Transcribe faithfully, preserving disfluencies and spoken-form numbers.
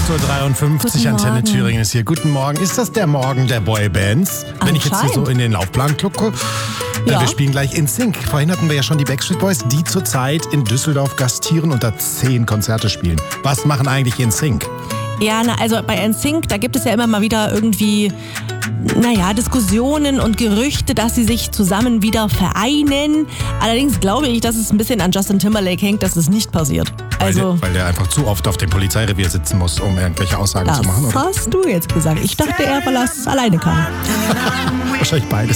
acht Uhr dreiundfünfzig, Antenne Thüringen ist hier. Guten Morgen. Ist das der Morgen der Boybands? Wenn ich jetzt hier so in den Laufplan gucke. Ja. Wir spielen gleich In Sync. Vorhin hatten wir ja schon die Backstreet Boys, die zurzeit in Düsseldorf gastieren und da zehn Konzerte spielen. Was machen eigentlich In Sync? Ja, na, also bei N Sync, da gibt es ja immer mal wieder irgendwie, naja, Diskussionen und Gerüchte, dass sie sich zusammen wieder vereinen. Allerdings glaube ich, dass es ein bisschen an Justin Timberlake hängt, dass es nicht passiert. Also, weil, der, weil der einfach zu oft auf dem Polizeirevier sitzen muss, um irgendwelche Aussagen zu machen, oder? Das hast du jetzt gesagt. Ich dachte, er verlässt es alleine kann. Wahrscheinlich beides.